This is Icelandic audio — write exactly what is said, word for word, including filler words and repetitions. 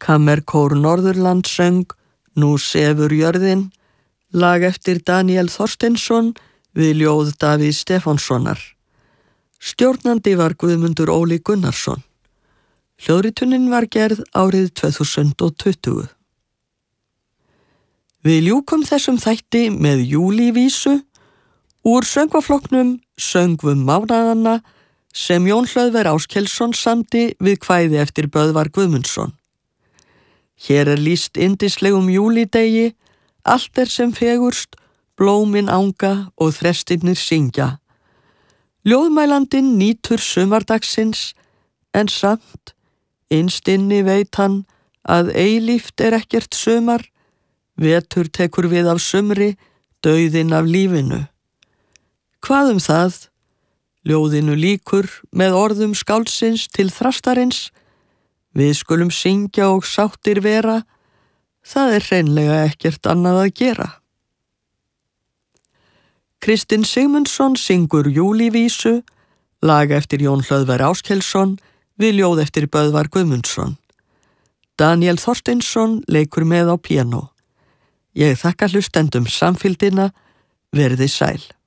Kammerkór Norðurland söng Nú sefur jörðin, lag eftir Daniel Þorsteinsson við ljóð Davíð Stefánssonar. Stjórnandi var Guðmundur Óli Gunnarsson. Hljóðritunin var gerð árið tvö þúsund tuttugu. Við ljúkum þessum þætti með júlívísu úr söngvaflokknum Söngvum mánaðanna sem Jón Hlöðver Áskelsson samdi við kvæði eftir Böðvar Guðmundsson. Hér er lýst yndislegum júlídegi, allt er sem fegurst, blómin anga og þrestirnir syngja. Ljóðmælandinn nýtur sumardagsins, en samt, innst inni veit hann að eilíft er ekkert sumar, vetur tekur við af sumri, dauðinn af lífinu. Hvað um það? Ljóðinu lýkur með orðum skáldsins til þrastarins, við skulum syngja og sáttir vera, það er hreinlega ekkert annað að gera. Kristinn Sigmundsson syngur júlívísu, lag eftir Jón Hlöðver Áskelsson við ljóð eftir Böðvar Guðmundsson. Daniel Þorsteinsson leikur með á píanó. Ég þakka hlustendum samfylgdina, verið sæl.